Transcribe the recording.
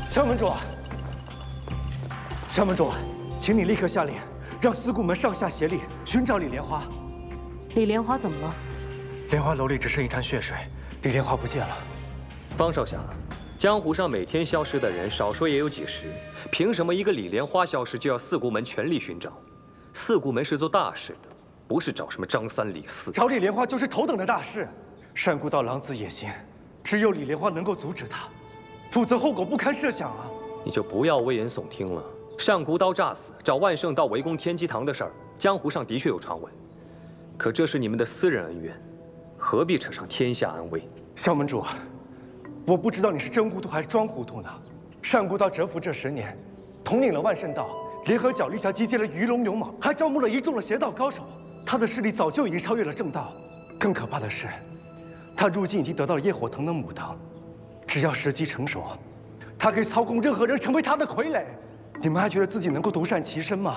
萧门主，萧门主，请你立刻下令，让四顾门上下协力寻找李莲花。 李莲花怎么了？ 莲花楼里只剩一滩血水，李莲花不见了。 方少侠，江湖上每天消失的人，少说也有几十，凭什么一个李莲花消失就要四顾门全力寻找？四顾门是做大事的，不是找什么张三李四。 找李莲花就是头等的大事。单顾道狼子野心，只有李莲花能够阻止他，否则后果不堪设想啊！ 你就不要危言耸听了。单孤刀诈死，找万圣道围攻天机堂的事儿，江湖上的确有传闻，可这是你们的私人恩怨，何必扯上天下安危？ 萧门主，我不知道你是真糊涂还是装糊涂呢。单顾道蛰伏这10年，统领了万圣道，联合角力下集结了鱼龙牛蟒，还招募了一众的邪道高手。他的势力早就已经超越了正道。更可怕的是，他如今已经得到了业火藤的母藤，只要时机成熟，他可以操控任何人成为他的傀儡。你们还觉得自己能够独善其身吗？